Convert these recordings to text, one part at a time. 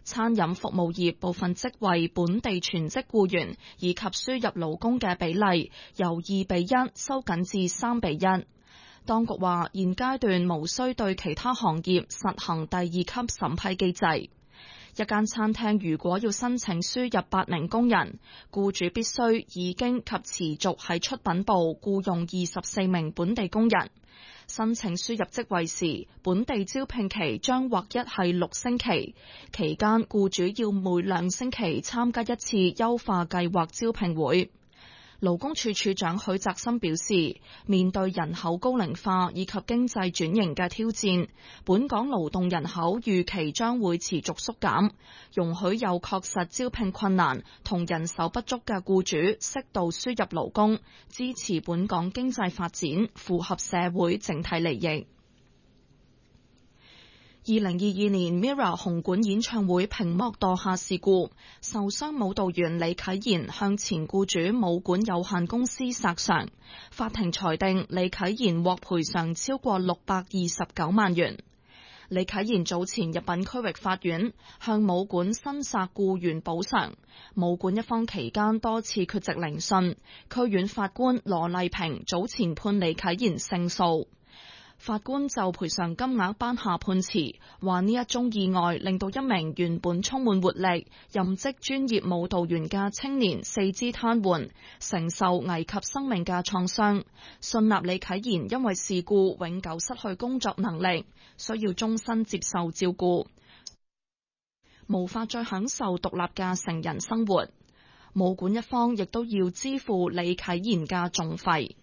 餐飲服務業部分職位本地全職僱員以及輸入勞工嘅比例由2:1收緊至3:1。當局話，現階段無需對其他行業實行第2級審批機制。一間餐廳如果要申請輸入8名工人，僱主必須已經及持續喺出品部僱用24名本地工人。申請輸入職位時，本地招聘期將劃一係6星期，期間僱主要每2星期參加一次優化計劃招聘會。勞工處處長許澤森表示，面對人口高齡化以及經濟轉型嘅挑戰，本港勞動人口預期將會持續縮減，容許有確實招聘困難同人手不足嘅僱主適度輸入勞工，支持本港經濟發展，符合社會整體利益。2022年 MIRROR 紅館演唱會屏幕墮下事故，受傷舞蹈員李啟賢向前僱主舞館有限公司索償，法庭裁定李啟賢獲賠償超過629萬元。李啟賢早前入稟區域法院向舞館申索僱員補償，舞館一方期間多次缺席聆訊，區院法官羅麗萍早前判李啟賢勝訴。法官就賠償金額頒下判詞，話呢一宗意外令到一名原本充滿活力、任職專業舞蹈員嘅青年四肢癱瘓，承受危及生命嘅創傷。信納李啟賢因為事故永久失去工作能力，需要終身接受照顧，無法再享受獨立嘅成人生活。舞館一方亦都要支付李啟賢嘅訟費。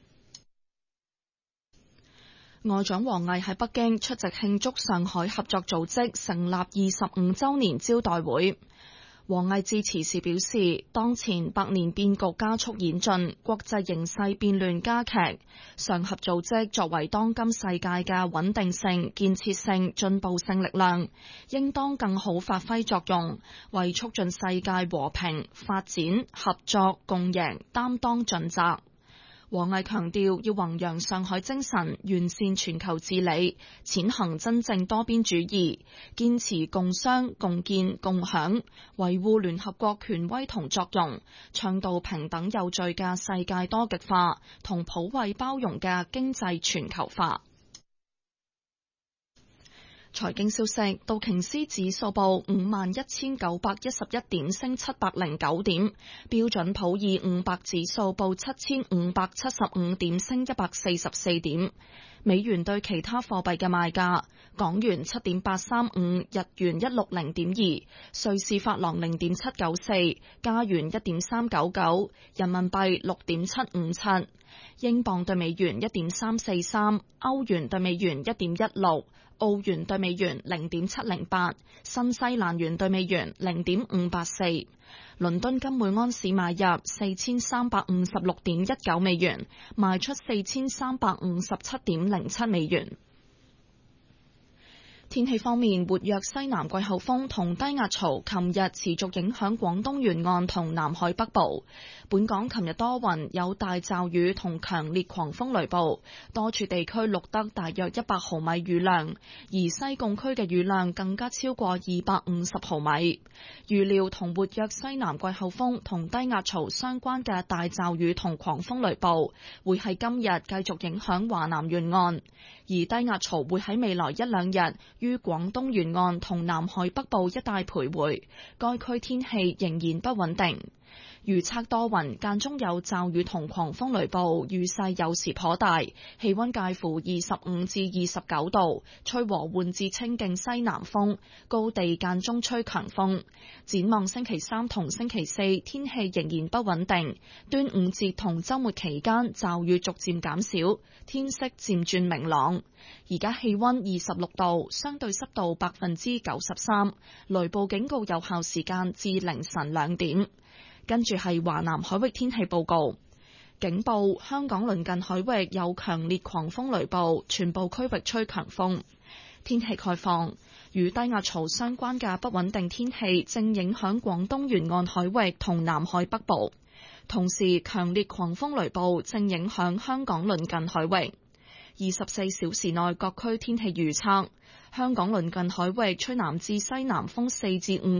外長王毅喺北京出席慶祝上海合作組織成立25週年招待會。王毅致辭時表示，當前百年變局加速演進，國際形勢變亂加劇，上合組織作為當今世界嘅穩定性、建設性、進步性力量，應當更好發揮作用，為促進世界和平、發展、合作、共贏擔當盡責。王毅強調，要弘揚上海精神，完善全球治理，踐行真正多邊主義，堅持共商、共建、共享，維護聯合國權威同作用，倡導平等有序嘅世界多極化同普惠包容嘅經濟全球化。財經消息，道瓊斯指數報51,911點，升709點；標準普爾500指數報7,575點，升144點。美元對其他貨幣嘅賣價：港元7.835，日元160.2，瑞士法郎0.794，加元1.399，人民幣6.757，英鎊對美元1.343，歐元對美元1.16，澳元對美元0.708，新西蘭元對美元0.584。倫敦金每安士買入4356.19美元，賣出4357.07美元。天氣方面，活躍西南季候風同低壓槽琴日持續影響廣東沿岸同南海北部。本港琴日多雲，有大驟雨同強烈狂風雷暴，多處地區錄得大約100毫米雨量，而西貢區嘅雨量更加超過250毫米。預料同活躍西南季候風同低壓槽相關嘅大驟雨同狂風雷暴會喺今日繼續影響華南沿岸，而低壓槽會喺未來一兩日於廣東沿岸同南海北部一帶徘徊，該區天氣仍然不穩定。預測多雲，間中有驟雨同狂風雷暴，雨勢有時頗大，氣溫介乎25至29度，吹和緩至清勁西南風，高地間中吹強風。展望星期三同星期四，天氣仍然不穩定。端午節同週末期間，驟雨逐漸減少，天色漸轉明朗。而家氣溫26度，相對濕度93%，雷暴警告有效時間至凌晨2點。跟住係華南海域天氣報告，警報：香港鄰近海域有強烈狂風雷暴，全部區域吹強風。天氣概況：與低壓槽相關嘅不穩定天氣正影響廣東沿岸海域同南海北部，同時強烈狂風雷暴正影響香港鄰近海域。24小時內各區天氣預測：香港鄰近海域吹南至西南風4至5